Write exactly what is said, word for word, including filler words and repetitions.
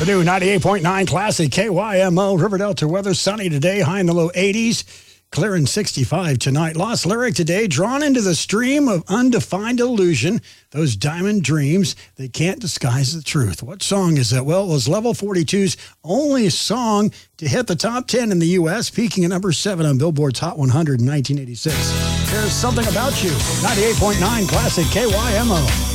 The new ninety-eight point nine Classic K Y M O River Delta weather. Sunny today, high in the low eighties. Clearing sixty-five tonight. Lost lyric today, drawn into the stream of undefined illusion. Those diamond dreams, they can't disguise the truth. What song is that? Well, it was Level forty-two's only song to hit the top ten in the U S, peaking at number seven on Billboard's Hot one hundred in nineteen eighty-six. There's Something About You. ninety-eight point nine Classic K Y M O.